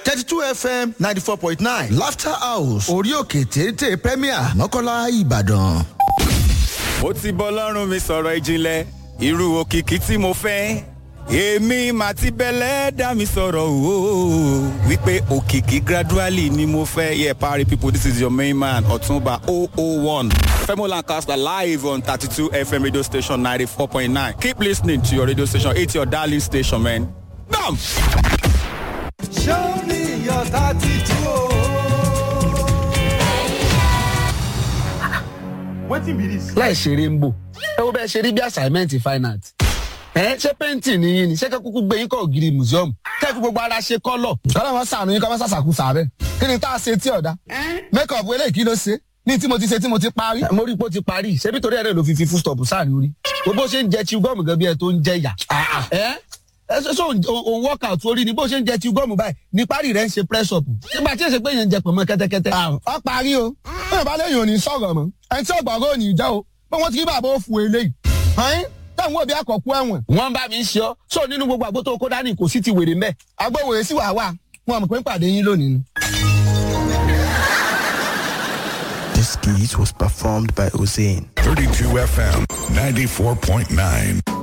32 FM 94.9 Laughter House orí òkè téńté Premier Mọ́kọ́lá Ìbàdàn. Mo ti bọ́ lọ́rùn mi sọ̀rọ̀ ìjìnlẹ̀ irú òkìkí tí mo fẹ́. Èmi mà ti bẹ̀lẹ̀ dá mi sọ̀rọ̀ o wípé òkìkí gradually ni mo fẹ́. Yeah, party people, this is your main man Ọ̀túnba 001. Femo Lancaster live on 32 FM radio station 94.9. Keep listening to your radio station. It's your darling station, man. Bam! Show me your 32. Wetin be this? Láì ṣeré ń bò ẹ wo bẹ́ẹ̀ ṣe rí bí assignment fine art ṣé painting ni yín ni ṣé kẹ́ kúkú gbé yín kọ́ ògiri museum kẹ́ fi gbogbo ara ṣe kọ́lọ̀ kọ́lọ̀ wọn sànù yín kọ́ wọn sàṣàkú sàbẹ̀ kí ni tá a ṣe tí ọ̀dà make up eléyìí kí ló ṣe ní tí mo ti ṣe tí mo ti parí. mo rí i pé ó ti parí ṣebí torí ẹ̀rẹ́ ló fi full stop sáàrin orí bó ṣe ń jẹ chew gum gan bí ẹ tó ń jẹ yà ṣé òun workout orí ni bó ṣe ń jẹ chew gum báyìí ní parí rẹ̀ ń ṣe press up nígbà tí èsè pé yẹn ń jẹ pọ̀nmọ́ kẹ́tẹ́kẹ́tẹ́. ọ parí o bẹ́ẹ̀ bá lẹ́yìn òní sọ̀rọ̀ mọ́ ẹni tí ọ̀gbọ̀ngàn òní jẹ́ o pé wọ́n ti rí bàbá òfu eléyìí táwọn òbí àkọ́kú ẹ̀wọ̀n. wọ́n bá mi ń ṣe ọ́ sọ nínú gbogbo àgbo tó kó dání kò sí ti wèrè mẹ́. agbóhùn èsì wà wà wọn mọ̀ pé ń pàdé yín lónìí ni. This skit was performed by Hussein. 32 FM 94.9.